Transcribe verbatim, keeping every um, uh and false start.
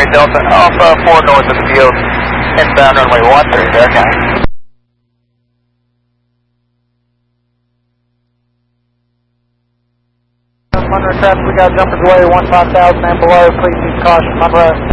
Delta, Alpha four north of the field, inbound runway one three, okay. Monroe traffic, we got jumpers away, one five thousand and below, please use caution, Monroe.